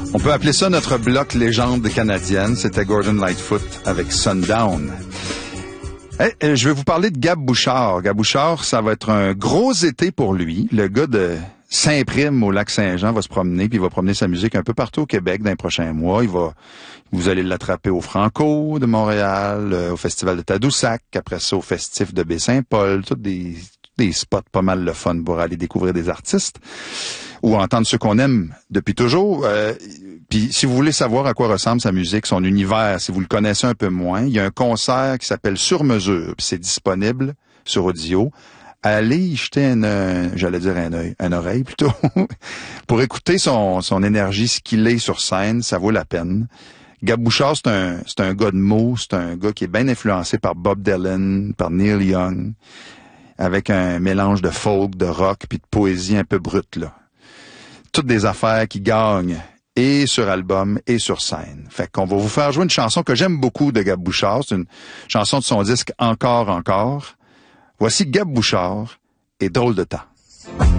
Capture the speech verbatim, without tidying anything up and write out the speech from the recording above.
On peut appeler ça notre bloc légende canadienne. C'était Gordon Lightfoot avec Sundown. Hey, je vais vous parler de Gab Bouchard. Gab Bouchard, ça va être un gros été pour lui. Le gars de Saint-Prime au Lac-Saint-Jean va se promener, puis il va promener sa musique un peu partout au Québec dans les prochains mois. Il va, vous allez l'attraper au Franco de Montréal, euh, au Festival de Tadoussac, après ça au Festif de Baie-Saint-Paul, tous des, des spots pas mal le fun pour aller découvrir des artistes ou entendre ceux qu'on aime depuis toujours. Euh, puis si vous voulez savoir à quoi ressemble sa musique, son univers, si vous le connaissez un peu moins, il y a un concert qui s'appelle Sur Mesure, puis c'est disponible sur audio. Allez y jeter un, un j'allais dire un œil, un oreille plutôt, pour écouter son, son énergie, ce qu'il est sur scène, ça vaut la peine. Gab Bouchard, c'est un, c'est un gars de mots, c'est un gars qui est bien influencé par Bob Dylan, par Neil Young, avec un mélange de folk, de rock, puis de poésie un peu brute, là. Toutes des affaires qui gagnent, et sur album, et sur scène. Fait qu'on va vous faire jouer une chanson que j'aime beaucoup de Gab Bouchard, c'est une chanson de son disque Encore, encore. Voici Gab Bouchard et Drôle de temps.